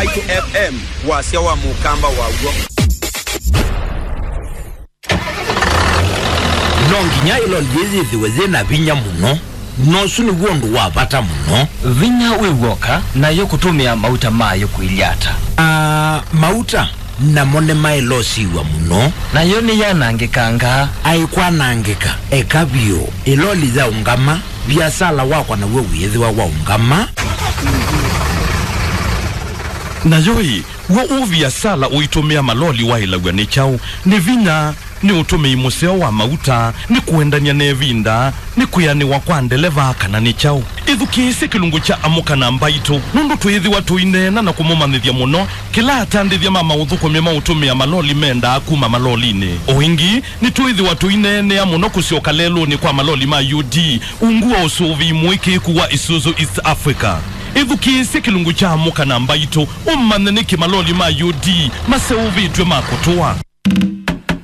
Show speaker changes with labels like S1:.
S1: Maitu FM wasia wa mukamba wawo
S2: Nonginya ilo liziwe na vinya muno no suni wondu wa bata muno
S3: vinya wiwoka na yo kutumia mauta mayo kuiliata
S2: mauta na mone mailosi wa muno
S3: na yo ni yanangikanga
S2: aikwa nangika ekabio ilo liza ungama biasala wako na wewe yethiwa wa ungama
S4: na yoi wo uvia sala uitumia maloli wa ilagwa ni chao ni vinya ni utume museo wa mauta ni kuendania nevinda ni kuyani wa kwandeleva kana ni chao ithukiise kilungu cha amuka na mbaito nundu tuithi watu inena na kumumanithia muno kila atandithia mama uthuko mema utumia maloli menda kuma maloline oingi ni tuithi watu inene ya muno kusioka lelo ni kwa maloli ma UD ungua usuvi mwiki kuwa Isuzu East Africa ithukiise kilungu cha amuka na mbaito umaneniki maloli ma UD maseuvi twe makotoa